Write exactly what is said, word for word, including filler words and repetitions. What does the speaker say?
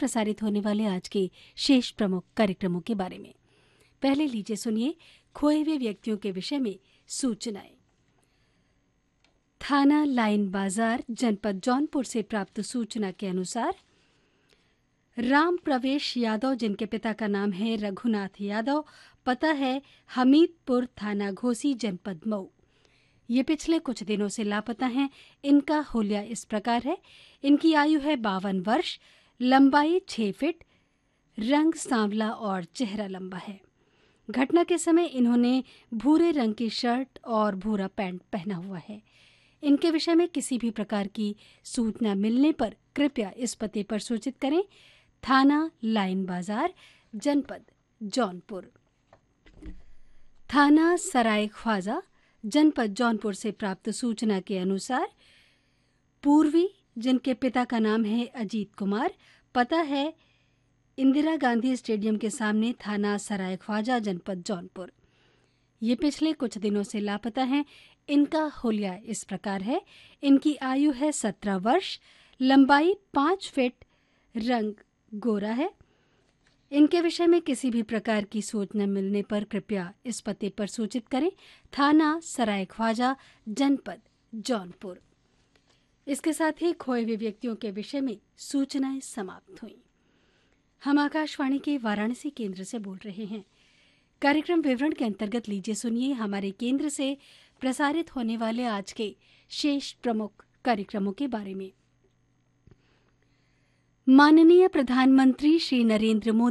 प्रसारित होने वाले आज के शेष प्रमुख कार्यक्रमों के बारे में। पहले लीजिए सुनिए खोए हुए व्यक्तियों के विषय में सूचनाएं। थाना लाइन बाजार जनपद जौनपुर से प्राप्त सूचना के अनुसार राम प्रवेश यादव, जिनके पिता का नाम है रघुनाथ यादव, पता है हमीदपुर थाना घोसी जनपद मऊ, ये पिछले कुछ दिनों से लापता हैं। इनका हुलिया इस प्रकार है। इनकी आयु है बावन वर्ष, लंबाई छह फीट, रंग सांवला और चेहरा लंबा है। घटना के समय इन्होंने भूरे रंग की शर्ट और भूरा पैंट पहना हुआ है। इनके विषय में किसी भी प्रकार की सूचना मिलने पर कृपया इस पते पर सूचित करें। थाना लाइन बाजार जनपद जौनपुर। थाना सराय ख्वाजा जनपद जौनपुर से प्राप्त सूचना के अनुसार पूर्वी, जिनके पिता का नाम है अजीत कुमार, पता है इंदिरा गांधी स्टेडियम के सामने, थाना सराय ख्वाजा जनपद जौनपुर, ये पिछले कुछ दिनों से लापता हैं। इनका हुलिया इस प्रकार है। इनकी आयु है सत्रह वर्ष, लंबाई पाँच फीट, रंग गोरा है। इनके विषय में किसी भी प्रकार की सूचना मिलने पर कृपया इस पते पर सूचित करें। थाना सराय ख्वाजा जनपद जौनपुर। इसके साथ ही खोए हुए व्यक्तियों के विषय में सूचनाएं समाप्त हुई। हम आकाशवाणी के वाराणसी केंद्र से बोल रहे हैं। कार्यक्रम विवरण के अंतर्गत लीजिए सुनिए हमारे केंद्र से प्रसारित होने वाले आज के शेष प्रमुख कार्यक्रमों के बारे में। माननीय प्रधानमंत्री श्री नरेंद्र मोदी